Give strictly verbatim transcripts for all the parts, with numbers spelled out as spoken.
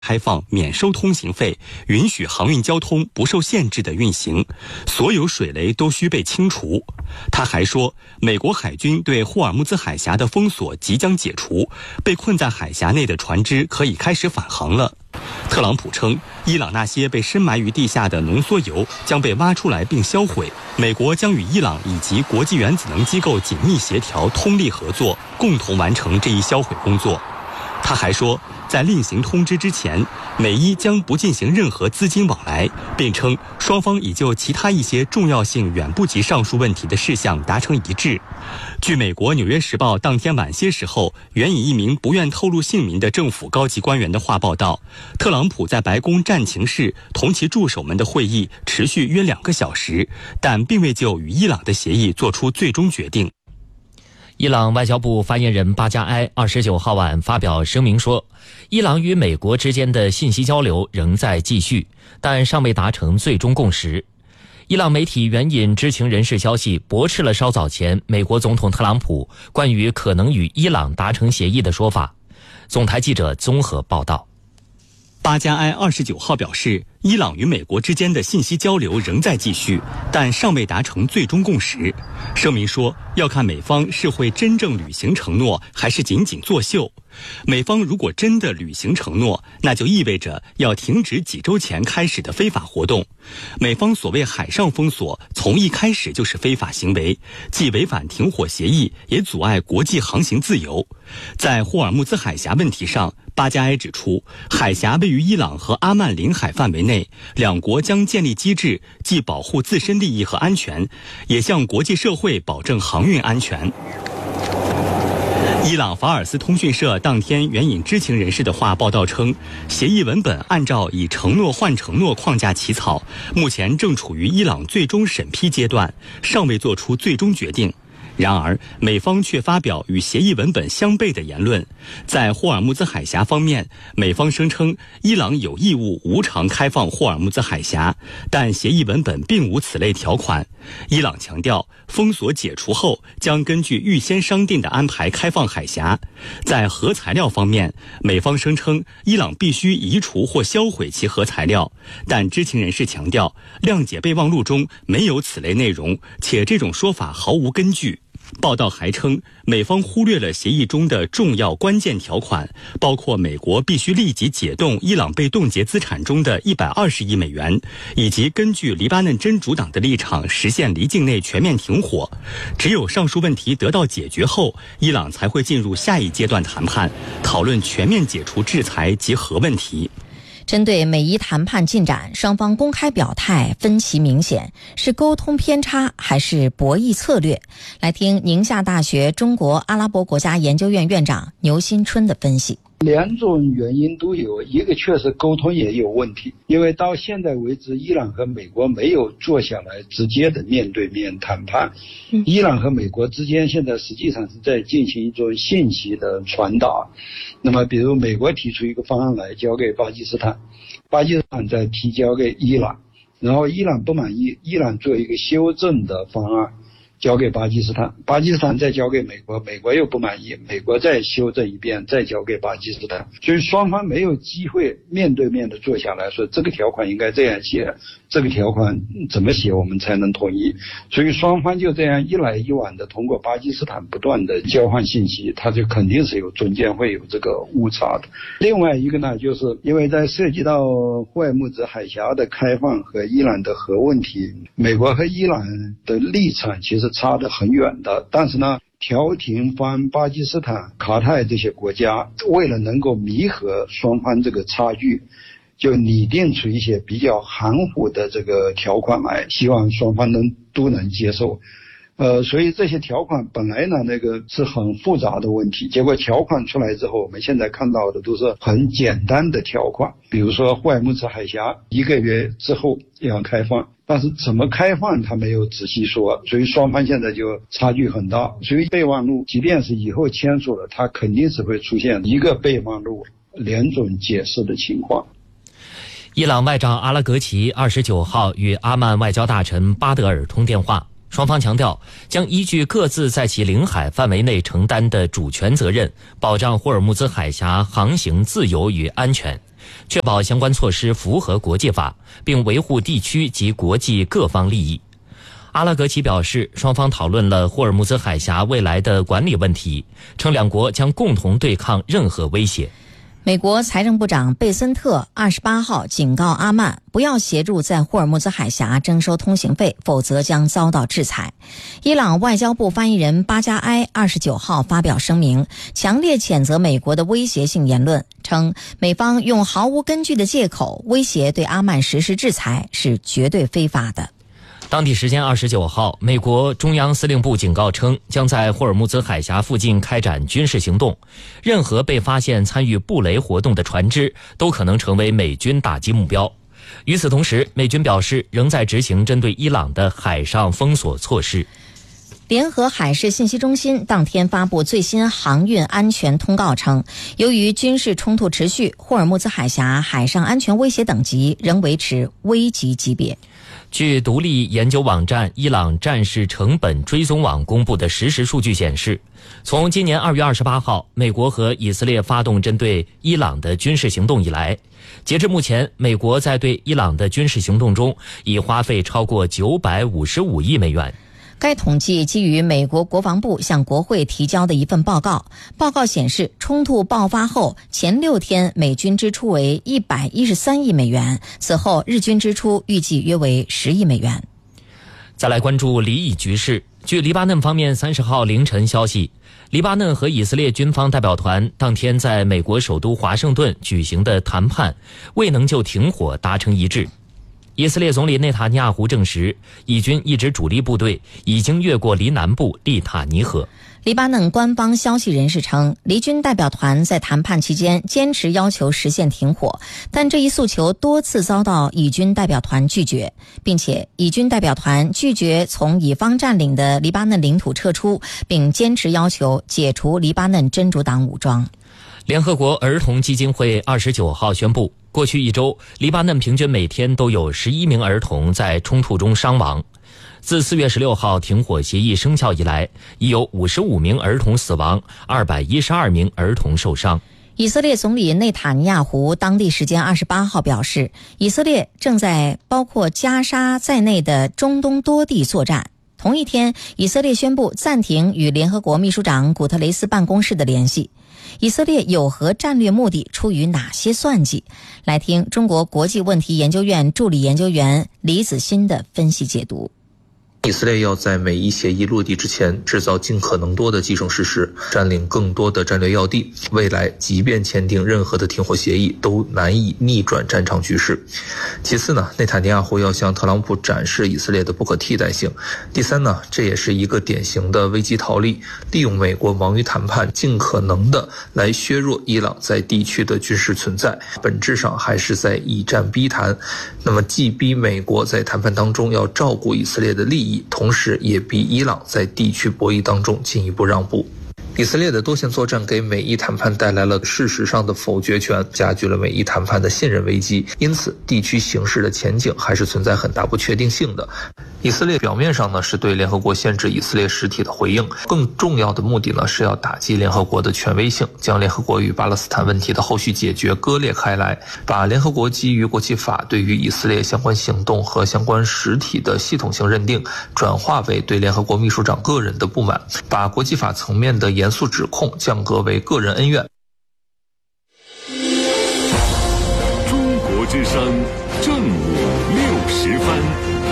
开放免收通行费，允许航运交通不受限制的运行，所有水雷都需被清除。他还说，美国海军对霍尔木兹海峡的封锁即将解除，被困在海峡内的船只可以开始返航了。特朗普称，伊朗那些被深埋于地下的浓缩铀将被挖出来并销毁，美国将与伊朗以及国际原子能机构紧密协调、通力合作，共同完成这一销毁工作。他还说，在另行通知之前，美伊将不进行任何资金往来，并称双方已就其他一些重要性远不及上述问题的事项达成一致。据美国《纽约时报》当天晚些时候援引一名不愿透露姓名的政府高级官员的话报道，特朗普在白宫战情室同其助手们的会议持续约两个小时，但并未就与伊朗的协议做出最终决定。 伊朗外交部发言人巴加埃二十九号晚发表声明说，伊朗与美国之间的信息交流仍在继续，但尚未达成最终共识。伊朗媒体援引知情人士消息，驳斥了稍早前美国总统特朗普关于可能与伊朗达成协议的说法。总台记者综合报道。 巴加埃二十九号表示，伊朗与美国之间的信息交流仍在继续，但尚未达成最终共识。声明说，要看美方是会真正履行承诺，还是仅仅作秀。美方如果真的履行承诺，那就意味着要停止几周前开始的非法活动。美方所谓海上封锁，从一开始就是非法行为，既违反停火协议，也阻碍国际航行自由。在霍尔木兹海峡问题上，巴加埃指出，海峡位于伊朗和阿曼领海范围内，两国将建立机制，既保护自身利益和安全，也向国际社会保证航运安全。伊朗法尔斯通讯社当天援引知情人士的话报道称，协议文本按照以承诺换承诺框架起草，目前正处于伊朗最终审批阶段，尚未做出最终决定。然而，美方却发表与协议文本相悖的言论。在霍尔木兹海峡方面，美方声称伊朗有义务无偿开放霍尔木兹海峡，但协议文本并无此类条款。伊朗强调，封锁解除后将根据预先商定的安排开放海峡。在核材料方面，美方声称伊朗必须移除或销毁其核材料，但知情人士强调，谅解备忘录中没有此类内容，且这种说法毫无根据。报道还称，美方忽略了协议中的重要关键条款，包括美国必须立即解冻伊朗被冻结资产中的一百二十亿美元，以及根据黎巴嫩真主党的立场实现离境内全面停火。只有上述问题得到解决后，伊朗才会进入下一阶段谈判，讨论全面解除制裁及核问题。 针对美伊谈判进展，双方公开表态分歧明显，是沟通偏差还是博弈策略？来听宁夏大学中国阿拉伯国家研究院院长牛新春的分析。 两种原因都有，一个确实沟通也有问题，因为到现在为止，伊朗和美国没有坐下来直接的面对面谈判。嗯、伊朗和美国之间现在实际上是在进行一种信息的传达。那么，比如美国提出一个方案来交给巴基斯坦，巴基斯坦再提交给伊朗，然后伊朗不满意，伊朗做一个修正的方案交给巴基斯坦，巴基斯坦再交给美国，美国又不满意，美国再修正一遍，再交给巴基斯坦。所以双方没有机会面对面的坐下来说，这个条款应该这样写，这个条款怎么写我们才能同意。所以双方就这样一来一往的通过巴基斯坦不断的交换信息，它就肯定是有中间会有这个误差的。另外一个呢，就是因为在涉及到霍尔木兹海峡的开放和伊朗的核问题，美国和伊朗的立场其实差得很远的，但是呢，调停方巴基斯坦、卡泰这些国家为了能够弥合双方这个差距，就拟定出一些比较含糊的这个条款来，希望双方能都能接受。呃，所以这些条款本来呢，那个是很复杂的问题，结果条款出来之后，我们现在看到的都是很简单的条款，比如说霍尔木兹海峡一个月之后要开放，但是怎么开放他没有仔细说，所以双方现在就差距很大。所以备忘录即便是以后签署了，它肯定是会出现一个备忘录两种解释的情况。 伊朗外长阿拉格齐二十九号与阿曼外交大臣巴德尔通电话，双方强调将依据各自在其领海范围内承担的主权责任，保障霍尔木兹海峡航行自由与安全， 确保相关措施符合国际法，并维护地区及国际各方利益。阿拉格齐表示，双方讨论了霍尔木兹海峡未来的管理问题，称两国将共同对抗任何威胁。 美国财政部长贝森特二十八号警告阿曼不要协助在霍尔木兹海峡征收通行费，否则将遭到制裁。伊朗外交部发言人巴加埃二十九号发表声明，强烈谴责美国的威胁性言论，称美方用毫无根据的借口威胁对阿曼实施制裁是绝对非法的。 当地时间二十九号，美国中央司令部警告称，将在霍尔木兹海峡附近开展军事行动，任何被发现参与布雷活动的船只都可能成为美军打击目标。与此同时，美军表示仍在执行针对伊朗的海上封锁措施。 联合海事信息中心当天发布最新航运安全通告称，由于军事冲突持续，霍尔木兹海峡海上安全威胁等级仍维持危急级别。 据独立研究网站伊朗战事成本追踪网公布的实时数据显示，从今年二月二十八号美国和以色列发动针对伊朗的军事行动以来，截至目前，美国在对伊朗的军事行动中已花费超过九百五十五亿美元。 该统计基于美国国防部向国会提交的一份报告。报告显示，冲突爆发后前六天美军支出为一百一十三亿美元，此后日军支出预计约为十亿美元。 再来关注黎以局势。据黎巴嫩方面三十号凌晨消息，黎巴嫩和以色列军方代表团当天在美国首都华盛顿举行的谈判未能就停火达成一致。以色列总理内塔尼亚胡证实，以军一支主力部队已经越过黎南部利塔尼河。 黎巴嫩官方消息人士称，黎军代表团在谈判期间坚持要求实现停火，但这一诉求多次遭到以军代表团拒绝，并且以军代表团拒绝从以方占领的黎巴嫩领土撤出，并坚持要求解除黎巴嫩真主党武装。 联合国儿童基金会二十九号宣布，过去一周，黎巴嫩平均每天都有十一名儿童在冲突中伤亡。自四月十六号停火协议生效以来，已有五十五名儿童死亡，二百一十二名儿童受伤。 以色列总理内塔尼亚胡当地时间二十八号表示，以色列正在包括加沙在内的中东多地作战。同一天，以色列宣布暂停与联合国秘书长古特雷斯办公室的联系。以色列有何战略目的？出于哪些算计？来听中国国际问题研究院助理研究员李子欣的分析解读。 以色列要在美伊协议落地之前制造尽可能多的既成事实，占领更多的战略要地，未来即便签订任何的停火协议都难以逆转战场局势。其次呢，内塔尼亚胡要向特朗普展示以色列的不可替代性。第三呢，这也是一个典型的危机逃离，利用美国忙于谈判，尽可能的来削弱伊朗在地区的军事存在，本质上还是在以战逼谈。那么既逼美国在谈判当中要照顾以色列的利益，同时也逼伊朗在地区博弈当中进一步让步。以色列的多线作战给美伊谈判带来了事实上的否决权，加剧了美伊谈判的信任危机，因此地区形势的前景还是存在很大不确定性的。以色列表面上呢是对联合国限制以色列实体的回应，更重要的目的呢是要打击联合国的权威性，将联合国与巴勒斯坦问题的后续解决割裂开来，把联合国基于国际法对于以色列相关行动和相关实体的系统性认定转化为对联合国秘书长个人的不满，把国际法层面的严肃指控降格为个人恩怨。 中国之声正午六十分。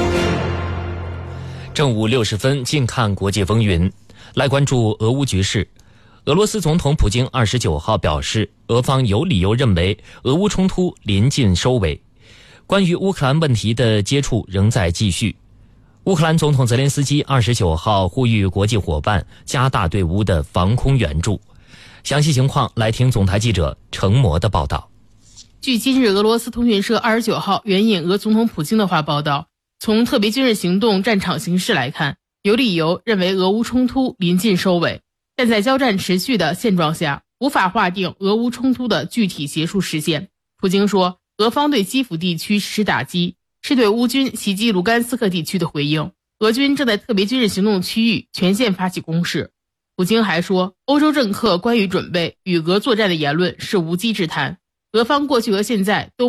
正午六十分，近看国际风云，来关注俄乌局势。俄罗斯总统普京二十九号表示，俄方有理由认为俄乌冲突临近收尾，关于乌克兰问题的接触仍在继续。乌克兰总统泽连斯基二十九号呼吁国际伙伴加大对乌的防空援助。详细情况来听总台记者程模的报道。 据今日俄罗斯通讯社二十九号援引俄总统普京的话报道，从特别军事行动战场形势来看，有理由认为俄乌冲突临近收尾，但在交战持续的现状下，无法划定俄乌冲突的具体结束时间。普京说，俄方对基辅地区实施打击，是对乌军袭击卢甘斯克地区的回应，俄军正在特别军事行动区域全线发起攻势。普京还说，欧洲政客关于准备与俄作战的言论是无稽之谈， 俄方过去和现在都